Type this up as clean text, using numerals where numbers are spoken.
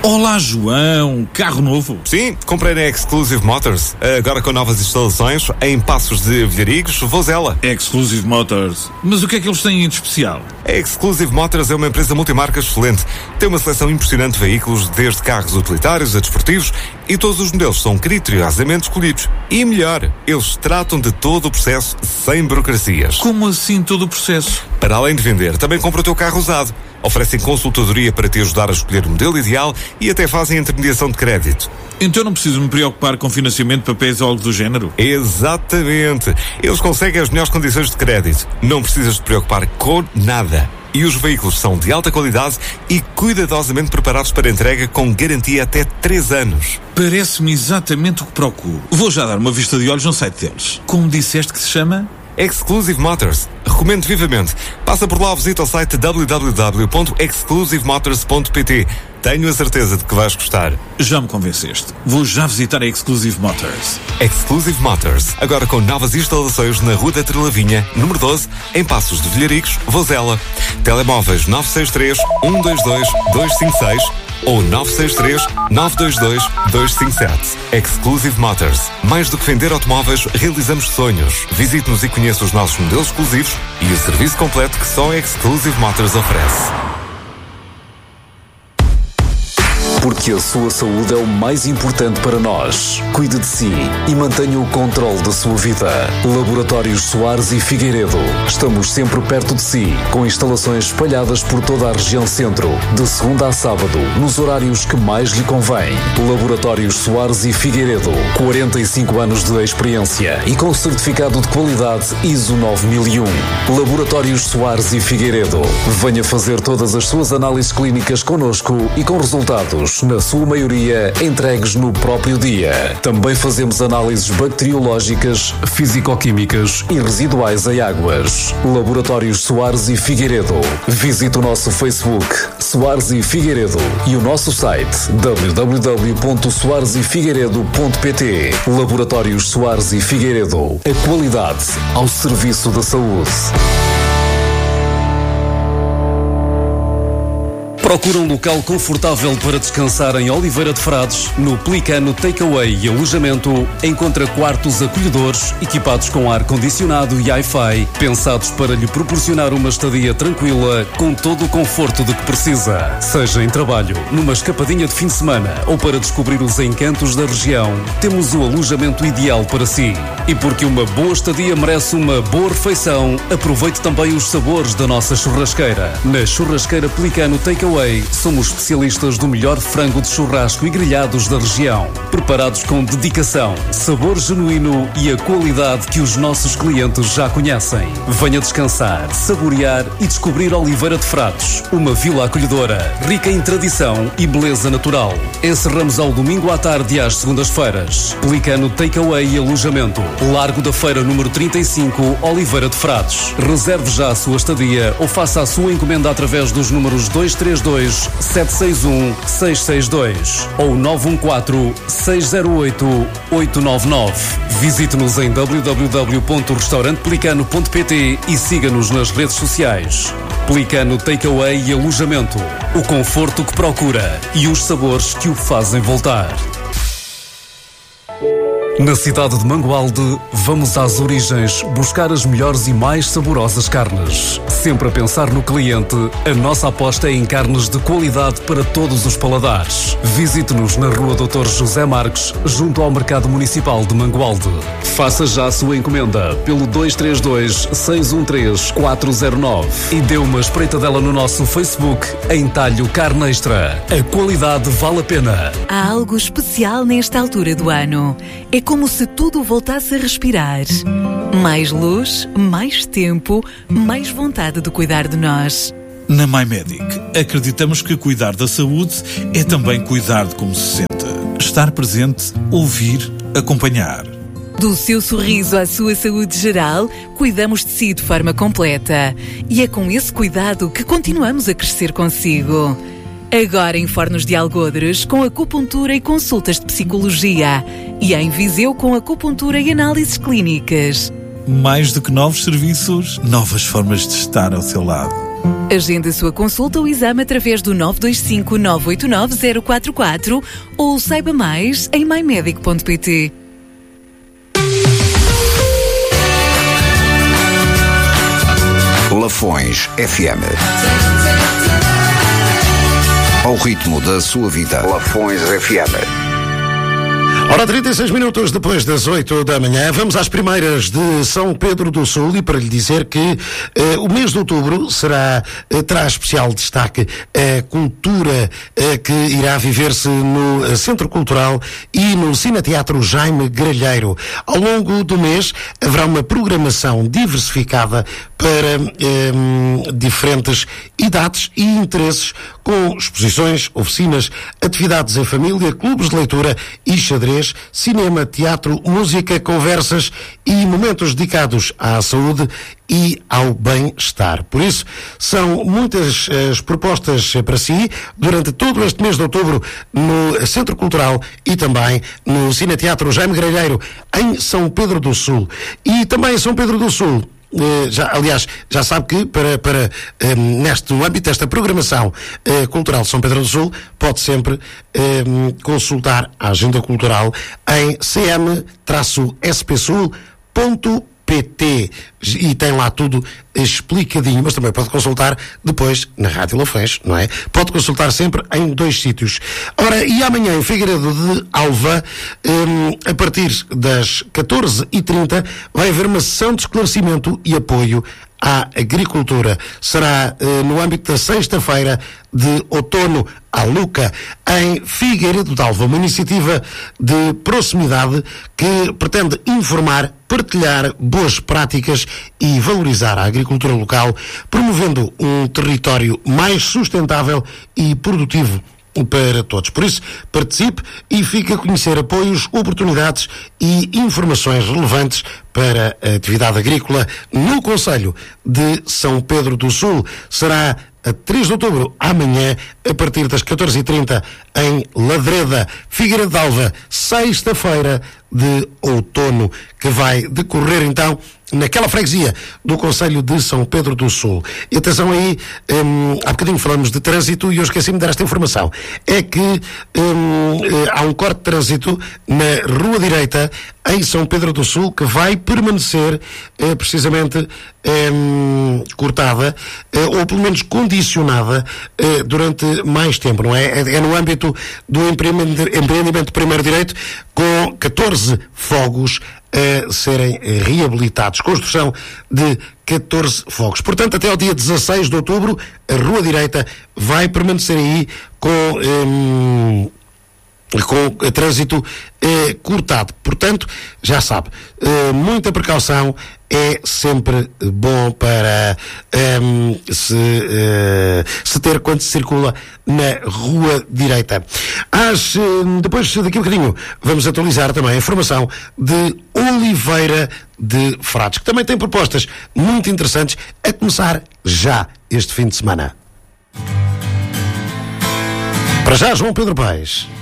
Olá, João, carro novo? Sim, comprei na Exclusive Motors, agora com novas instalações em Passos de Vilharigos, Vozela. Exclusive Motors, mas o que é que eles têm de especial? A Exclusive Motors é uma empresa multimarca excelente. Tem uma seleção impressionante de veículos, desde carros utilitários a desportivos, e todos os modelos são criteriosamente escolhidos. E melhor, eles tratam de todo o processo sem burocracias. Como assim todo o processo? Para além de vender, também compra o teu carro usado. Oferecem consultadoria para te ajudar a escolher o modelo ideal e até fazem intermediação de crédito. Então não preciso me preocupar com financiamento de papéis ou algo do género? Exatamente. Eles conseguem as melhores condições de crédito. Não precisas te preocupar com nada. E os veículos são de alta qualidade e cuidadosamente preparados para entrega com garantia até 3 anos. Parece-me exatamente o que procuro. Vou já dar uma vista de olhos no site deles. Como disseste que se chama? Exclusive Motors. Recomendo vivamente. Passa por lá ou visita o site www.exclusivemotors.pt. Tenho a certeza de que vais gostar. Já me convenceste. Vou já visitar a Exclusive Motors. Exclusive Motors. Agora com novas instalações na Rua da Trelavinha, número 12, em Passos de Vilharigos, Vozela. Telemóveis 963 122 256 ou 963 922 257. Exclusive Motors. Mais do que vender automóveis, realizamos sonhos. Visite-nos e conheça os nossos modelos exclusivos e o serviço completo que só a Exclusive Motors oferece. Porque a sua saúde é o mais importante para nós. Cuide de si e mantenha o controle da sua vida. Laboratórios Soares e Figueiredo. Estamos sempre perto de si, com instalações espalhadas por toda a região centro, de segunda a sábado, nos horários que mais lhe convém. Laboratórios Soares e Figueiredo. 45 anos de experiência e com certificado de qualidade ISO 9001. Laboratórios Soares e Figueiredo. Venha fazer todas as suas análises clínicas connosco e com resultados, na sua maioria, entregues no próprio dia. Também fazemos análises bacteriológicas, físico-químicas e residuais em águas. Laboratórios Soares e Figueiredo. Visite o nosso Facebook, Soares e Figueiredo, e o nosso site, www.soaresefigueiredo.pt. Laboratórios Soares e Figueiredo. A qualidade ao serviço da saúde. Procura um local confortável para descansar em Oliveira de Frades. No Pelicano Takeaway e Alojamento encontra quartos acolhedores, equipados com ar-condicionado e Wi-Fi, pensados para lhe proporcionar uma estadia tranquila, com todo o conforto de que precisa. Seja em trabalho, numa escapadinha de fim de semana ou para descobrir os encantos da região, temos o alojamento ideal para si. E porque uma boa estadia merece uma boa refeição, aproveite também os sabores da nossa churrasqueira. Na Churrasqueira Pelicano Takeaway somos especialistas do melhor frango de churrasco e grelhados da região, preparados com dedicação, sabor genuíno e a qualidade que os nossos clientes já conhecem. Venha descansar, saborear e descobrir Oliveira de Frades, uma vila acolhedora, rica em tradição e beleza natural. Encerramos ao domingo à tarde e às segundas-feiras. Pelicano Takeaway e Alojamento, Largo da Feira número 35, Oliveira de Frades. Reserve já a sua estadia ou faça a sua encomenda através dos números 232-761-662 ou 914-608-899. Visite-nos em www.restaurantepelicano.pt e siga-nos nas redes sociais. Pelicano Takeaway e Alojamento. O conforto que procura e os sabores que o fazem voltar. Na cidade de Mangualde, vamos às origens buscar as melhores e mais saborosas carnes. Sempre a pensar no cliente, a nossa aposta é em carnes de qualidade para todos os paladares. Visite-nos na Rua Dr. José Marques, junto ao Mercado Municipal de Mangualde. Faça já a sua encomenda pelo 232-613-409 e dê uma espreitadela no nosso Facebook em Talho Carne Extra. A qualidade vale a pena. Há algo especial nesta altura do ano. É como se tudo voltasse a respirar. Mais luz, mais tempo, mais vontade de cuidar de nós. Na MyMedic, acreditamos que cuidar da saúde é também cuidar de como se sente. Estar presente, ouvir, acompanhar. Do seu sorriso à sua saúde geral, cuidamos de si de forma completa. E é com esse cuidado que continuamos a crescer consigo. Agora em Fornos de Algodres, com acupuntura e consultas de psicologia. E em Viseu, com acupuntura e análises clínicas. Mais do que novos serviços, novas formas de estar ao seu lado. Agende a sua consulta ou exame através do 925 989 044 ou saiba mais em myMedic.pt. Lafões FM. Ao ritmo da sua vida. Lafões FM. Ora, 36 minutos depois das 8 da manhã, vamos às primeiras de São Pedro do Sul e para lhe dizer que o mês de outubro terá especial destaque a cultura que irá viver-se no Centro Cultural e no Cineteatro Jaime Gralheiro. Ao longo do mês haverá uma programação diversificada para diferentes idades e interesses, com exposições, oficinas, atividades em família, clubes de leitura e xadrez, cinema, teatro, música, conversas e momentos dedicados à saúde e ao bem-estar. Por isso, são muitas as propostas para si durante todo este mês de outubro no Centro Cultural e também no Cineteatro Jaime Gralheiro, em São Pedro do Sul. E também em São Pedro do Sul, já sabe que no âmbito desta programação cultural de São Pedro do Sul, pode sempre consultar a agenda cultural em cm-spsul.pt e tem lá tudo explicadinho, mas também pode consultar depois na Rádio Lafões, não é? Pode consultar sempre em 2 sítios. Ora, e amanhã em Figueiredo de Alva, a partir das 14h30, vai haver uma sessão de esclarecimento e apoio à agricultura. Será no âmbito da sexta-feira de outono à Luca, em Figueiredo de Alva, uma iniciativa de proximidade que pretende informar, partilhar boas práticas e valorizar a agricultura local, promovendo um território mais sustentável e produtivo para todos. Por isso, participe e fique a conhecer apoios, oportunidades e informações relevantes para a atividade agrícola no concelho de São Pedro do Sul. Será a 3 de outubro, amanhã, a partir das 14h30, em Ladreda, Figueiredo de Alva, sexta-feira de outono, que vai decorrer então naquela freguesia do concelho de São Pedro do Sul. E atenção aí, há bocadinho falamos de trânsito e eu esqueci-me de dar esta informação. É que há um corte de trânsito na Rua Direita, em São Pedro do Sul, que vai permanecer precisamente cortada, ou pelo menos condicionada durante mais tempo, não é? É no âmbito do empreendimento de primeiro direito, com 14 fogos a serem reabilitados. Construção de 14 fogos. Portanto, até ao dia 16 de outubro, a Rua Direita vai permanecer aí com trânsito cortado. Portanto, já sabe, muita precaução é sempre bom para se ter quando se circula na Rua Direita. Depois daqui a bocadinho vamos atualizar também a informação de Oliveira de Frades, que também tem propostas muito interessantes a começar já este fim de semana. Para já, João Pedro Paes.